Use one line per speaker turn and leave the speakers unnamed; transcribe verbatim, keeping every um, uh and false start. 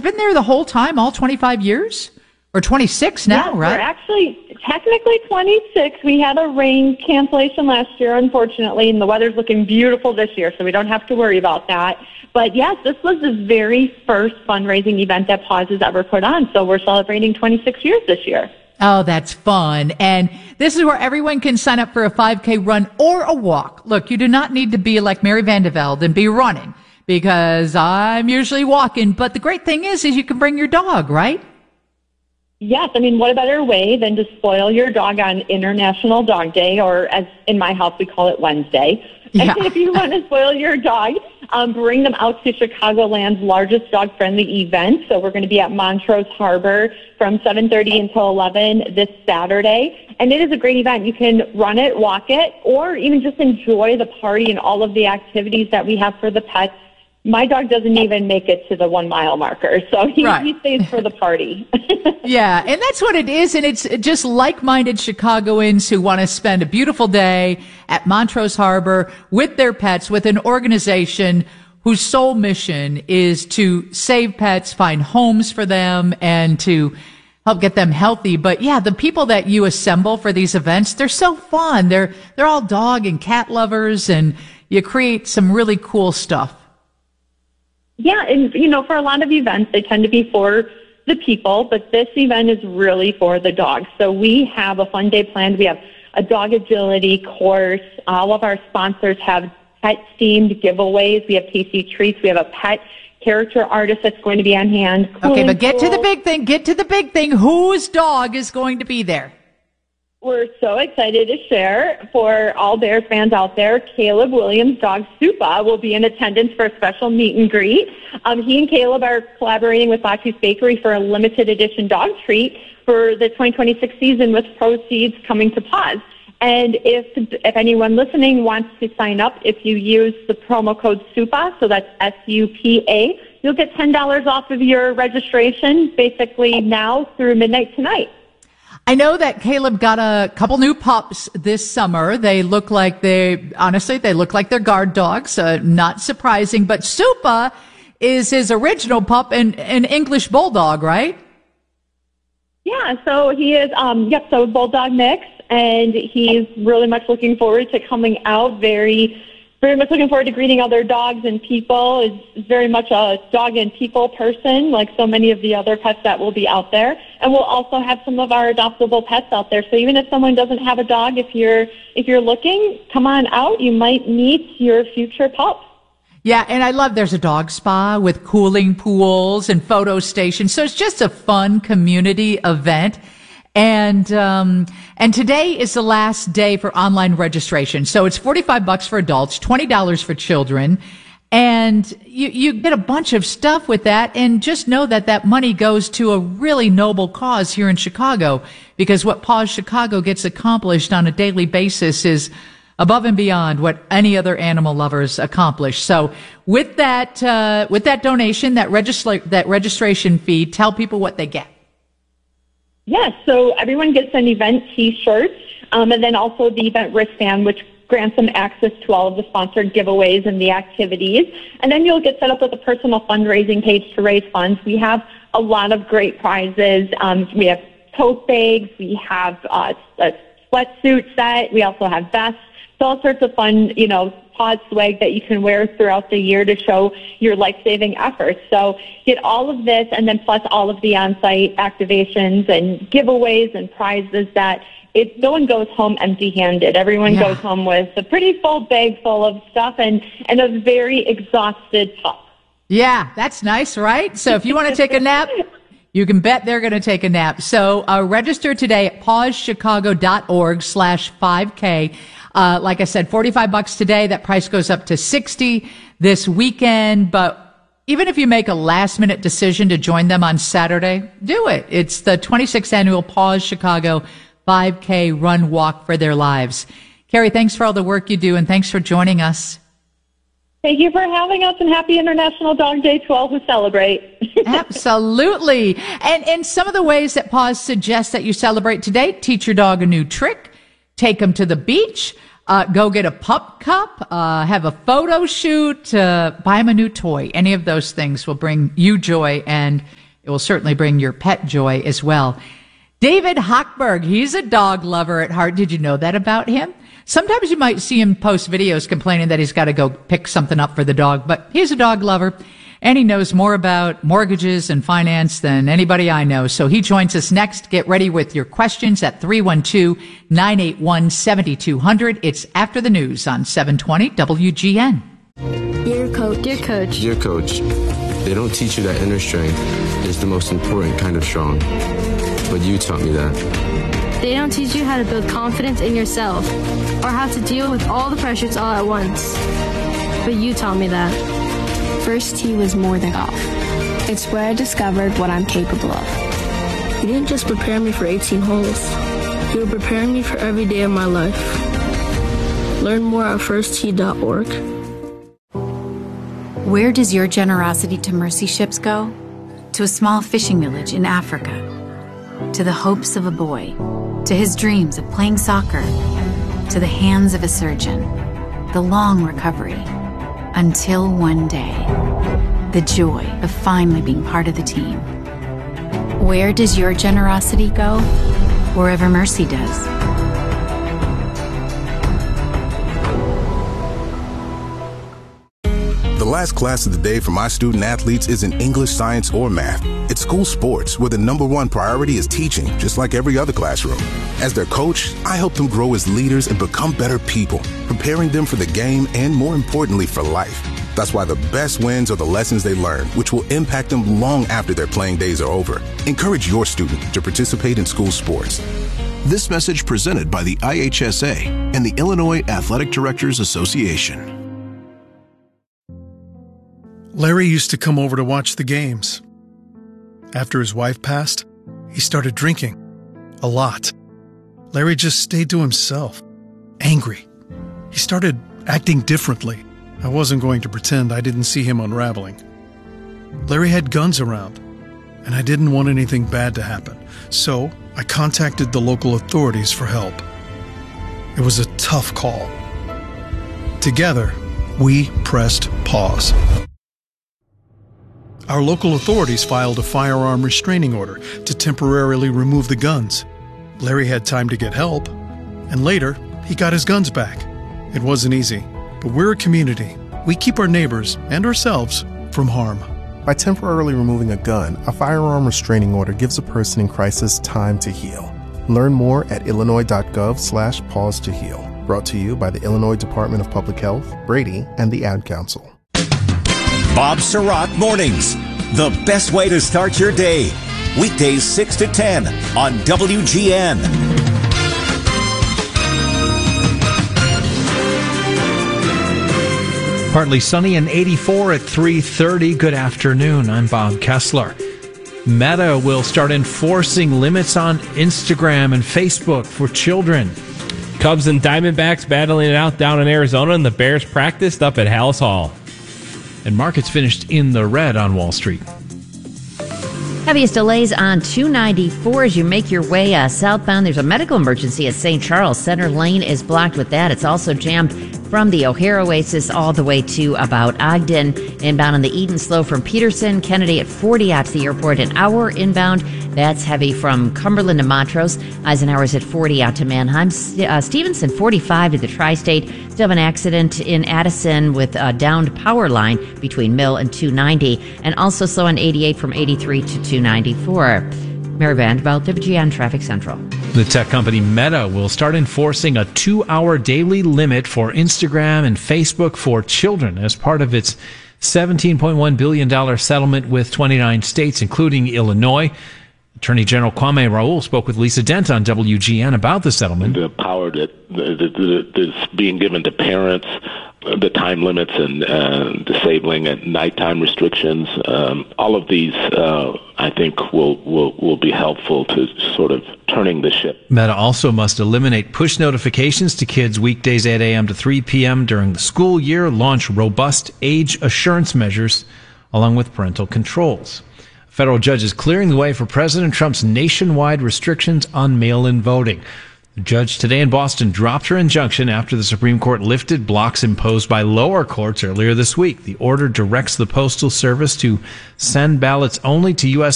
been there the whole time, all twenty-five years? Or twenty-six now,
yes,
right?
We're actually technically twenty-six. We had a rain cancellation last year, unfortunately, and the weather's looking beautiful this year, so we don't have to worry about that. But yes, this was the very first fundraising event that Paws has ever put on, so we're celebrating twenty-six years this year.
Oh, that's fun. And this is where everyone can sign up for a five K run or a walk. Look, you do not need to be like Mary Vandevelde and be running, because I'm usually walking. But the great thing is, is you can bring your dog, right?
Yes, I mean, what a better way than to spoil your dog on International Dog Day, or as in my house, we call it Wednesday.
Yeah.
And if you want to spoil your dog, um, bring them out to Chicagoland's largest dog-friendly event. So we're going to be at Montrose Harbor from seven thirty until eleven this Saturday. And it is a great event. You can run it, walk it, or even just enjoy the party and all of the activities that we have for the pets. My dog doesn't even make it to the one mile marker, so he,
right.
he stays for the party.
Yeah, and that's what it is, and it's just like-minded Chicagoans who want to spend a beautiful day at Montrose Harbor with their pets, with an organization whose sole mission is to save pets, find homes for them, and to help get them healthy. But yeah, the people that you assemble for these events, they're so fun. They're they're all dog and cat lovers, and you create some really cool stuff.
Yeah, and, you know, for a lot of events, they tend to be for the people, but this event is really for the dogs. So we have a fun day planned. We have a dog agility course. All of our sponsors have pet-themed giveaways. We have Tasty Treats. We have a pet character artist that's going to be on hand.
Okay, but get to the big thing. Get to the big thing. Whose dog is going to be there?
We're so excited to share for all Bears fans out there. Caleb Williams' dog, Supa, will be in attendance for a special meet and greet. Um, he and Caleb are collaborating with Bocce's Bakery for a limited edition dog treat for the twenty twenty-six season, with proceeds coming to Paws. And if if anyone listening wants to sign up, if you use the promo code SUPA, so that's S U P A, you'll get ten dollars off of your registration basically now through midnight tonight.
I know that Caleb got a couple new pups this summer. They look like they, honestly, they look like they're guard dogs. Uh, not surprising, but Supa is his original pup and an English bulldog, right?
Yeah, so he is, um, yep, so bulldog mix, and he's really much looking forward to coming out. Very, very much looking forward to greeting other dogs and people. Is very much a dog and people person, like so many of the other pets that will be out there. And we'll also have some of our adoptable pets out there. So even if someone doesn't have a dog, if you're if you're looking, come on out. You might meet your future pup.
Yeah, and I love there's a dog spa with cooling pools and photo stations. So it's just a fun community event. And, um, and today is the last day for online registration. So it's forty-five bucks for adults, twenty dollars for children. And you, you get a bunch of stuff with that. And just know that that money goes to a really noble cause here in Chicago, because what Paws Chicago gets accomplished on a daily basis is above and beyond what any other animal lovers accomplish. So with that, uh, with that donation, that registra- that registration fee, tell people what they get.
Yes, so everyone gets an event T-shirt, um, and then also the event wristband, which grants them access to all of the sponsored giveaways and the activities. And then you'll get set up with a personal fundraising page to raise funds. We have a lot of great prizes. Um, we have tote bags. We have uh, a sweatsuit set. We also have vests. So all sorts of fun, you know, pod swag that you can wear throughout the year to show your life-saving efforts. So get all of this, and then plus all of the on-site activations and giveaways and prizes that it, no one goes home empty-handed. Everyone yeah. goes home with a pretty full bag full of stuff and, and a very exhausted pup.
Yeah, that's nice, right? So if you want to take a nap, you can bet they're going to take a nap. So uh, register today at pawschicago.org slash 5K. Uh, like I said, forty-five bucks today. That price goes up to sixty this weekend. But even if you make a last minute decision to join them on Saturday, do it. It's the twenty-sixth annual Paws Chicago five K run walk for their lives. Carrie, thanks for all the work you do, and thanks for joining us.
Thank you for having us, and happy International Dog Day to all who celebrate.
Absolutely. And, and some of the ways that Paws suggests that you celebrate today: teach your dog a new trick, take them to the beach, uh, go get a pup cup, uh, have a photo shoot, uh, buy him a new toy. Any of those things will bring you joy, and it will certainly bring your pet joy as well. David Hochberg, he's a dog lover at heart. Did you know that about him? Sometimes you might see him post videos complaining that he's got to go pick something up for the dog, but he's a dog lover, and he knows more about mortgages and finance than anybody I know. So he joins us next. Get ready with your questions at three one two, nine eight one, seven two zero zero. It's after the news on seven twenty W G N.
Dear Coach. Dear Coach.
Dear Coach, they don't teach you that inner strength is the most important kind of strong, but you taught me that.
They don't teach you how to build confidence in yourself or how to deal with all the pressures all at once. But you taught me that.
First tee was more than golf. It's where I discovered what I'm capable of.
You didn't just prepare me for eighteen holes. You were preparing me for every day of my life. Learn more at first tee dot org.
Where does your generosity to mercy ships go? To a small fishing village in Africa. To the hopes of a boy. To his dreams of playing soccer. To the hands of a surgeon. The long recovery. Until one day, the joy of finally being part of the team. Where does your generosity go? Wherever mercy does.
The last class of the day for my student athletes isn't English, science, or math. It's school sports, where the number one priority is teaching, just like every other classroom. As their coach, I help them grow as leaders and become better people, preparing them for the game and, more importantly, for life. That's why the best wins are the lessons they learn, which will impact them long after their playing days are over. Encourage your student to participate in school sports.
This message presented by the I H S A and the Illinois Athletic Directors Association.
Larry used to come over to watch the games. After his wife passed, he started drinking. A lot. Larry just stayed to himself. Angry. He started acting differently. I wasn't going to pretend I didn't see him unraveling. Larry had guns around, and I didn't want anything bad to happen, so I contacted the local authorities for help. It was a tough call. Together, we pressed pause. Our local authorities filed a firearm restraining order to temporarily remove the guns. Larry had time to get help, and later, he got his guns back. It wasn't easy, but we're a community. We keep our neighbors and ourselves from harm.
By temporarily removing a gun, a firearm restraining order gives a person in crisis time to heal. Learn more at illinois.gov slash pause to heal. Brought to you by the Illinois Department of Public Health, Brady, and the Ad Council.
Bob Surratt Mornings, the best way to start your day. Weekdays six to ten on W G N.
Partly sunny and eighty-four at three thirty. Good afternoon. I'm Bob Kessler. Meta will start enforcing limits on Instagram and Facebook for children.
Cubs and Diamondbacks battling it out down in Arizona, and the Bears practiced up at Hallis Hall.
And markets finished in the red on Wall Street.
Heaviest delays on two ninety-four as you make your way uh, southbound. There's a medical emergency at Saint Charles. Center Lane is blocked with that. It's also jammed from the O'Hare Oasis all the way to about Ogden. Inbound on the Eden slow from Peterson. Kennedy at forty out to the airport. An hour inbound. That's heavy from Cumberland to Montrose. Eisenhower's at forty out to Manheim. Uh, Stevenson forty-five to the Tri-State. Still have an accident in Addison with a downed power line between Mill and two ninety. And also slow on eighty-eight from eighty-three to two ninety-four. Mary Vanderbilt, W G N Traffic Central.
The tech company Meta will start enforcing a two-hour daily limit for Instagram and Facebook for children as part of its seventeen point one billion dollars settlement with twenty-nine states, including Illinois. Attorney General Kwame Raoul spoke with Lisa Dent on W G N about the settlement.
The power that is being given to parents, the time limits and uh, disabling at nighttime restrictions, um, all of these, uh, I think, will, will, will be helpful to sort of turning the ship.
Meta also must eliminate push notifications to kids weekdays eight a.m. to three p.m. during the school year, launch robust age assurance measures, along with parental controls. Federal judge is clearing the way for President Trump's nationwide restrictions on mail-in voting. The judge today in Boston dropped her injunction after the Supreme Court lifted blocks imposed by lower courts earlier this week. The order directs the Postal Service to send ballots only to U S